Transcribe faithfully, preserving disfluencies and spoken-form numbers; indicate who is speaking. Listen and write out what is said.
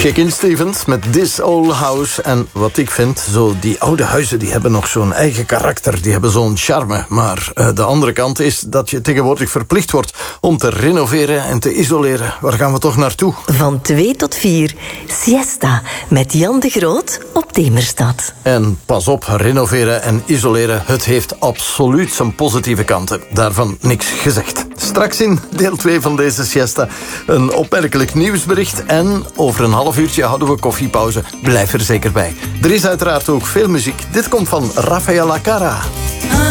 Speaker 1: Shakin' Stevens met This Old House. En wat ik vind, zo die oude huizen die hebben nog zo'n eigen karakter. Die hebben zo'n charme. Maar uh, de andere kant is dat je tegenwoordig verplicht wordt om te renoveren en te isoleren. Waar gaan we toch naartoe?
Speaker 2: Van twee tot vier. Siesta met Jan de Groot op Demerstad.
Speaker 1: En pas op, renoveren en isoleren, het heeft absoluut zijn positieve kanten. Daarvan niks gezegd. Straks in deel twee van deze siesta een opmerkelijk nieuwsbericht. En over een half uurtje houden we koffiepauze. Blijf er zeker bij. Er is uiteraard ook veel muziek. Dit komt van Rafaela Cara.